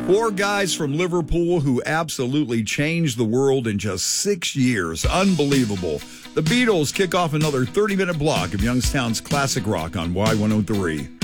Four guys from Liverpool who absolutely changed the world in just 6 years. Unbelievable. The Beatles kick off another 30-minute block of Youngstown's classic rock on Y103.